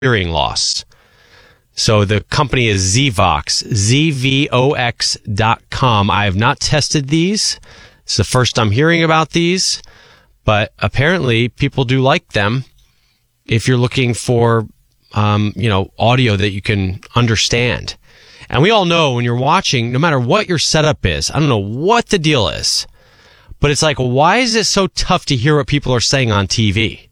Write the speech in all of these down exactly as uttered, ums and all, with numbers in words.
hearing loss. So the company is Zvox, Z V O X dot com. I have not tested these. It's the first I'm hearing about these, but apparently people do like them if you're looking for, um, you know, audio that you can understand. And we all know when you're watching, no matter what your setup is, I don't know what the deal is, but it's like, why is it so tough to hear what people are saying on T V?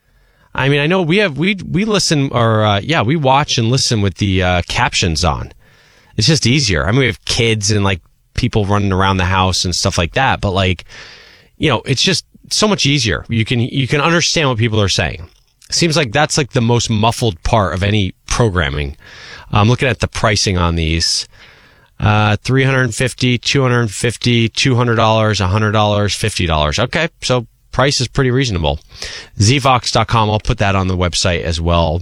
I mean, I know we have, we, we listen or, uh, yeah, we watch and listen with the, uh, captions on. It's just easier. I mean, we have kids and like people running around the house and stuff like that, but like, you know, it's just so much easier. You can, you can understand what people are saying. Seems like that's like the most muffled part of any programming. I'm looking at the pricing on these. Uh, three hundred fifty dollars, two hundred fifty dollars, two hundred dollars, one hundred dollars, fifty dollars. Okay. So, price is pretty reasonable. Zvox dot com. I'll put that on the website as well.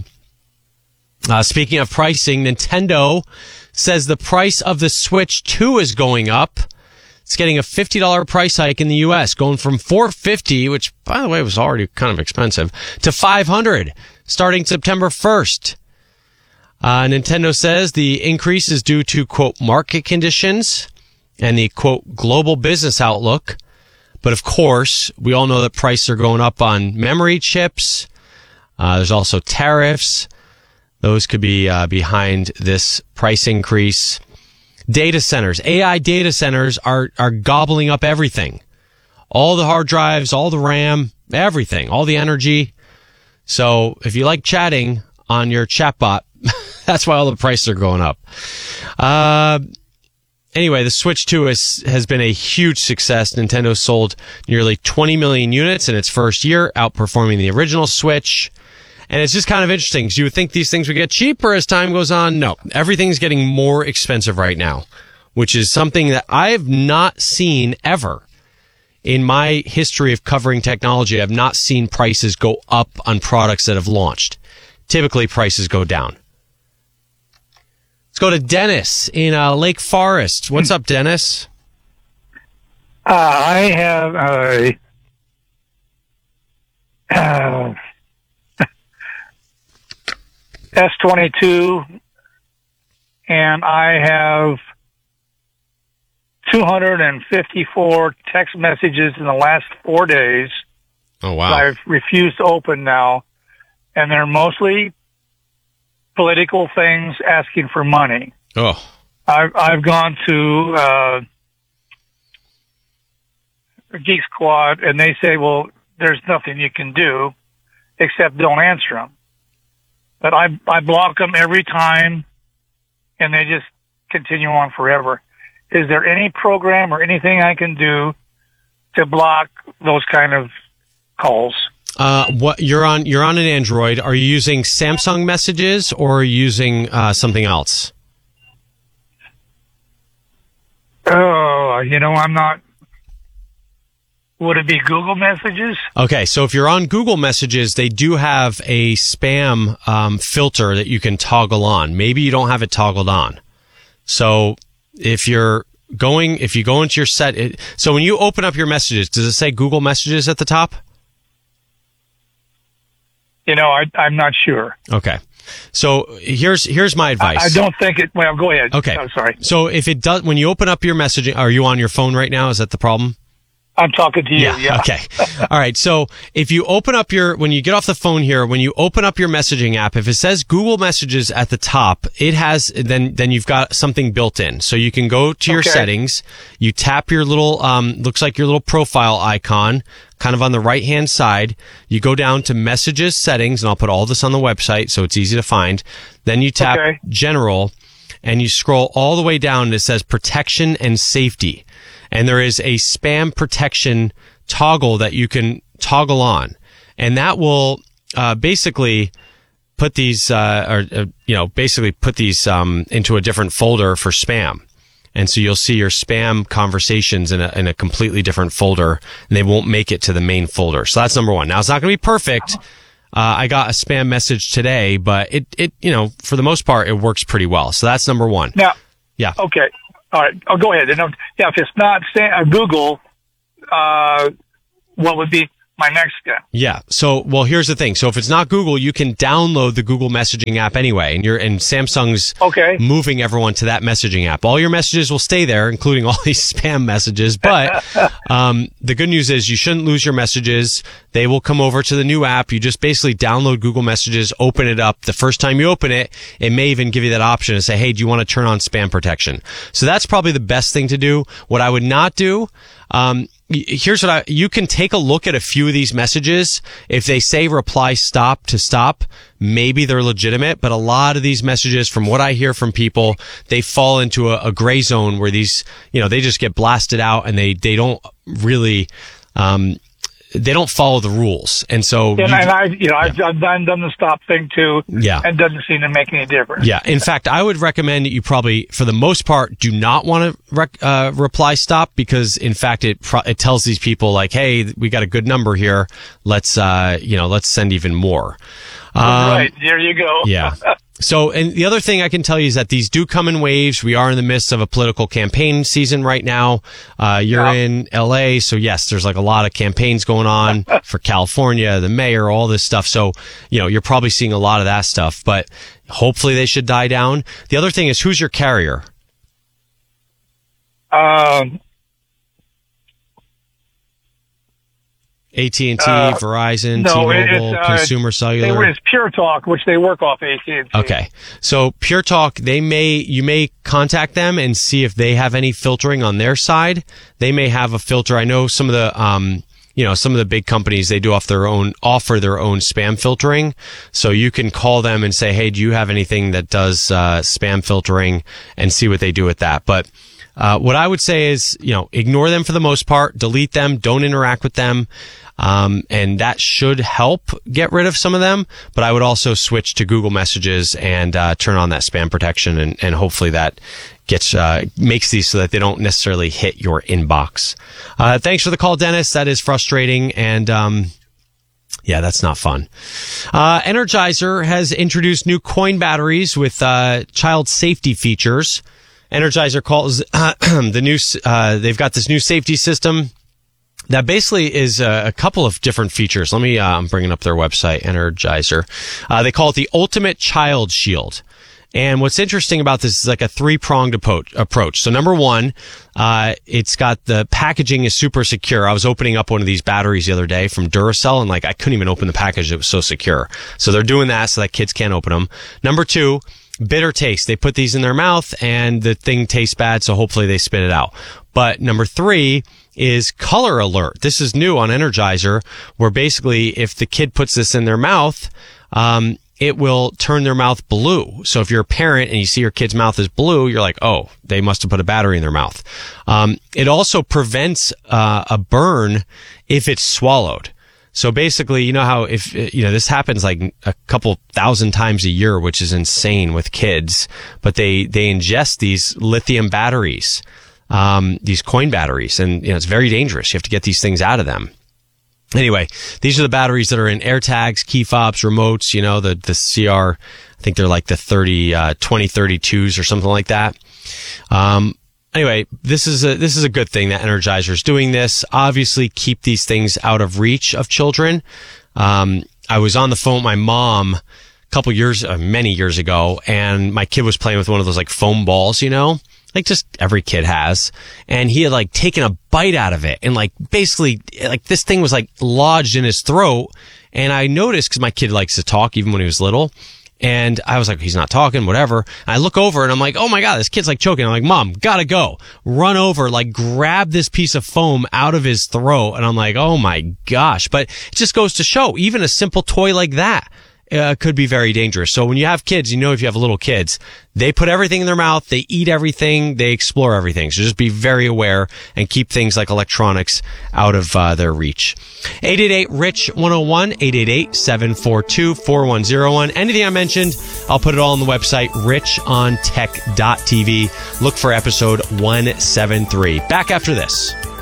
Uh, speaking of pricing, Nintendo says the price of the Switch two is going up. It's getting a fifty dollars price hike in the U S, going from four hundred fifty dollars, which, by the way, was already kind of expensive, to five hundred dollars starting September first. Uh, Nintendo says the increase is due to, quote, market conditions and the, quote, global business outlook. But of course, we all know that prices are going up on memory chips. Uh, there's also tariffs. Those could be uh, behind this price increase. Data centers, A I data centers are, are gobbling up everything. All the hard drives, all the RAM, everything, all the energy. So if you like chatting on your chatbot, that's why all the prices are going up. Uh, Anyway, the Switch two has, has been a huge success. Nintendo sold nearly twenty million units in its first year, outperforming the original Switch. And it's just kind of interesting because you would think these things would get cheaper as time goes on. No, everything's getting more expensive right now, which is something that I've not seen ever in my history of covering technology. I've not seen prices go up on products that have launched. Typically, prices go down. Let's go to Dennis in uh, Lake Forest. What's up, Dennis? Uh, I have a uh, S twenty-two, and I have two hundred fifty-four text messages in the last four days. Oh, wow. I've refused to open now, and they're mostly political things asking for money. Oh, I've I've gone to uh, Geek Squad, and they say, "Well, there's nothing you can do except don't answer them." But I I block them every time, and they just continue on forever. Is there any program or anything I can do to block those kind of calls? Uh, what you're on? You're on an Android. Are you using Samsung Messages or are you using uh, something else? Oh, you know, I'm not. Would it be Google Messages? Okay, so if you're on Google Messages, they do have a spam um, filter that you can toggle on. Maybe you don't have it toggled on. So if you're going, if you go into your set, it, so when you open up your messages, does it say Google Messages at the top? You know, I, I'm not sure. Okay. So here's here's my advice. I, I don't think it. Well, go ahead. Okay. I'm sorry. So if it does, when you open up your messaging, are you on your phone right now? Is that the problem? I'm talking to you. Yeah. yeah. Okay. All right. So if you open up your, when you get off the phone here, when you open up your messaging app, if it says Google Messages at the top, it has, then, then you've got something built in. So you can go to your Okay. settings, you tap your little, um, looks like your little profile icon, kind of on the right hand side. You go down to Messages settings, and I'll put all this on the website so it's easy to find. Then you tap Okay. General, and you scroll all the way down and it says Protection and Safety. And there is a spam protection toggle that you can toggle on. And that will uh, basically put these, uh, or, uh, you know, basically put these um, into a different folder for spam. And so you'll see your spam conversations in a, in a completely different folder, and they won't make it to the main folder. So that's number one. Now, it's not going to be perfect. Uh, I got a spam message today, but it, it, you know, for the most part, it works pretty well. So that's number one. Now, yeah. Okay. All right. Oh, go ahead. And, um, yeah, if it's not uh, Google, uh, what would be my next guy. Yeah. So, well, here's the thing. So if it's not Google, you can download the Google messaging app anyway. And you're, and Samsung's Okay. moving everyone to that messaging app. All your messages will stay there, including all these spam messages. But, um, the good news is you shouldn't lose your messages. They will come over to the new app. You just basically download Google Messages, open it up. The first time you open it, it may even give you that option to say, hey, do you want to turn on spam protection? So that's probably the best thing to do. What I would not do, um, here's what I, you can take a look at a few of these messages. If they say reply stop to stop, maybe they're legitimate, but a lot of these messages, from what I hear from people, they fall into a, a gray zone where these, you know, they just get blasted out and they, they don't really, um, they don't follow the rules. And so, and, you, and I, you know, yeah. I've, I've done, done the stop thing too. Yeah. And it doesn't seem to make any difference. Yeah. In fact, I would recommend that you probably, for the most part, do not want to rec- uh, reply stop, because in fact, it, pro- it tells these people like, hey, we got a good number here. Let's, uh, you know, let's send even more. Um, right. There you go. Yeah. So, and the other thing I can tell you is that these do come in waves. We are in the midst of a political campaign season right now. Uh, you're Yeah. in L A, so yes, there's like a lot of campaigns going on for California, the mayor, all this stuff. So, you know, you're probably seeing a lot of that stuff, but hopefully they should die down. The other thing is, who's your carrier? Um, A T and T, Uh, Verizon, no, it- T-Mobile, it's, uh, Consumer they, Cellular. it's Pure Talk, which they work off A T and T. Okay. So Pure Talk, they may, you may contact them and see if they have any filtering on their side. They may have a filter. I know some of the, um, you know, some of the big companies, they do off their own, offer their own spam filtering. So you can call them and say, hey, do you have anything that does, uh, spam filtering, and see what they do with that. But, uh, what I would say is, you know, ignore them for the most part, delete them, don't interact with them. Um, and that should help get rid of some of them, but I would also switch to Google Messages and, uh, turn on that spam protection, and, and hopefully that gets, uh, makes these so that they don't necessarily hit your inbox. Uh, thanks for the call, Dennis. That is frustrating. And, um, yeah, that's not fun. Uh, Energizer has introduced new coin batteries with, uh, child safety features. Energizer calls, uh, the new, uh, they've got this new safety system that basically is a, a couple of different features. Let me, uh, I'm bringing up their website, Energizer. Uh, they call it the Ultimate Child Shield. And what's interesting about this is like a three-pronged approach. So number one, uh, it's got the packaging is super secure. I was opening up one of these batteries the other day from Duracell, and like I couldn't even open the package. It was so secure. So they're doing that so that kids can't open them. Number two, bitter taste. They put these in their mouth and the thing tastes bad, so hopefully they spit it out. But number three is color alert. This is new on Energizer, where basically if the kid puts this in their mouth, um, it will turn their mouth blue. So if you're a parent and you see your kid's mouth is blue, you're like, oh, they must have put a battery in their mouth. Um, it also prevents uh, a burn if it's swallowed. So basically, you know how if, you know, this happens like a couple thousand times a year, which is insane with kids, but they, they ingest these lithium batteries, um, these coin batteries, and, you know, it's very dangerous. You have to get these things out of them. Anyway, these are the batteries that are in AirTags, key fobs, remotes, you know, the, the C R, I think they're like the thirty, uh, twenty thirty-twos or something like that. Um, Anyway, this is a, this is a good thing that Energizer's doing this. Obviously, keep these things out of reach of children. Um, I was on the phone with my mom a couple years, uh, many years ago, and my kid was playing with one of those like foam balls, you know, like just every kid has. And he had like taken a bite out of it, and like basically like this thing was like lodged in his throat. And I noticed, because my kid likes to talk even when he was little. And I was like, he's not talking, whatever. And I look over and I'm like, oh my God, this kid's like choking. I'm like, Mom, gotta go. Run over, like grab this piece of foam out of his throat. And I'm like, oh my gosh. But it just goes to show, even a simple toy like that uh, could be very dangerous. So when you have kids, you know, if you have little kids, they put everything in their mouth, they eat everything, they explore everything. So just be very aware and keep things like electronics out of uh, their reach. eight eight eight, R I C H, one oh one, eight eight eight, seven four two, four one oh one. Anything I mentioned, I'll put it all on the website, rich on tech dot t v. Look for episode one seventy-three. Back after this.